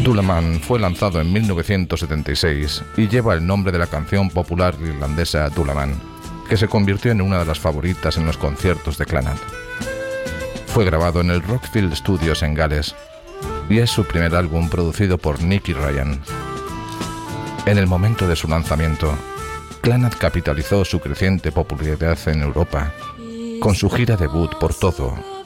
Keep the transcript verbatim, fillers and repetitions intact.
Doolaman fue lanzado en mil novecientos setenta y seis y lleva el nombre de la canción popular irlandesa Doolaman, que se convirtió en una de las favoritas en los conciertos de Clannad. Fue grabado en el Rockfield Studios en Gales y es su primer álbum producido por Nicky Ryan. En el momento de su lanzamiento, Clannad capitalizó su creciente popularidad en Europa con su gira debut por todo